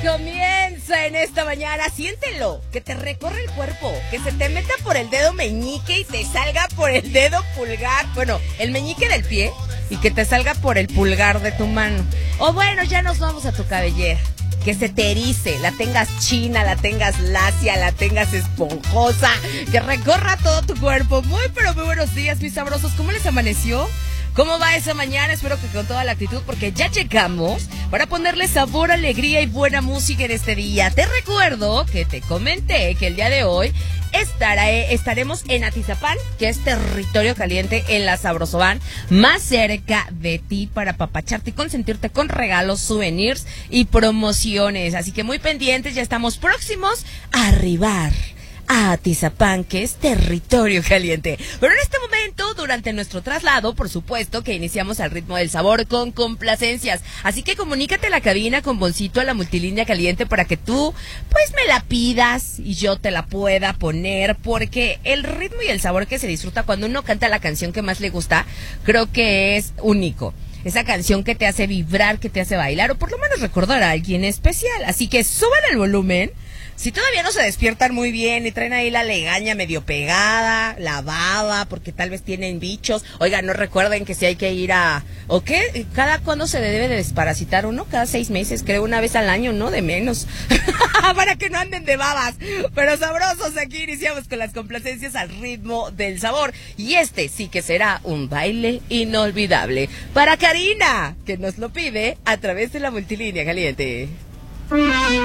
Comienza en esta mañana, siéntelo, que te recorre el cuerpo, que se te meta por el dedo meñique y te salga por el dedo pulgar, bueno, el meñique del pie y que te salga por el pulgar de tu mano. O bueno, ya nos vamos a tu cabellera, que se te erice, la tengas china, la tengas lacia, la tengas esponjosa, que recorra todo tu cuerpo. Muy pero muy buenos días, mis sabrosos, ¿cómo les amaneció? ¿Cómo va esa mañana? Espero que con toda la actitud, porque ya llegamos para ponerle sabor, alegría y buena música en este día. Te recuerdo que te comenté que el día de hoy estaremos en Atizapán, que es territorio caliente en la Sabrosoban, más cerca de ti para apapacharte y consentirte con regalos, souvenirs y promociones. Así que muy pendientes, ya estamos próximos a arribar a Atizapán, que es territorio caliente. Pero en este momento, durante nuestro traslado, por supuesto que iniciamos al ritmo del sabor con complacencias. Así que comunícate a la cabina con Boncito a la multilínea caliente para que tú, pues, me la pidas y yo te la pueda poner, porque el ritmo y el sabor que se disfruta cuando uno canta la canción que más le gusta, creo que es único. Esa canción que te hace vibrar, que te hace bailar, o por lo menos recordar a alguien especial. Así que suban el volumen. Si todavía no se despiertan muy bien y traen ahí la legaña medio pegada, lavada, porque tal vez tienen bichos. Oigan, no recuerden que si hay que ir a... ¿O qué? ¿Cada cuándo se debe de desparasitar uno? Cada 6 meses, creo, una vez al año, ¿no? De menos. Para que no anden de babas. Pero sabrosos, aquí iniciamos con las complacencias al ritmo del sabor. Y este sí que será un baile inolvidable. Para Karina, que nos lo pide a través de la multilínea caliente.